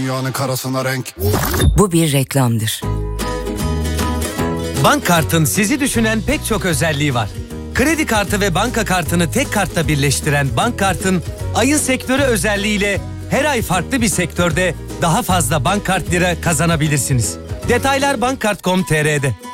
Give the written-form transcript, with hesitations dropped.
dünyanın karasına renk. Bu bir reklamdır. Bankkart'ın sizi düşünen pek çok özelliği var. Kredi kartı ve banka kartını tek kartta birleştiren Bankkart'ın ayın sektörü özelliğiyle her ay farklı bir sektörde daha fazla Bankkart lira kazanabilirsiniz. Detaylar bankkart.com.tr'de.